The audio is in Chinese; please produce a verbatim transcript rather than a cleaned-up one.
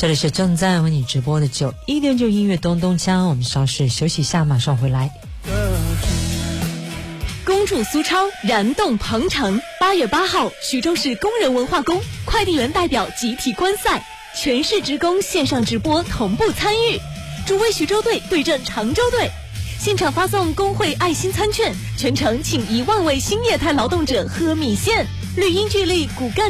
这里是正在为你直播的九一点九音乐东东锵，我们稍事休息一下，马上回来。 恭祝苏超燃动鹏程！八月八号，徐州市工人文化宫快递员代表集体观赛，全市职工线上直播同步参与，主为徐州队对阵常州队。现场发送工会爱心餐券，全程请一万位新业态劳动者喝米线，绿茵聚力骨干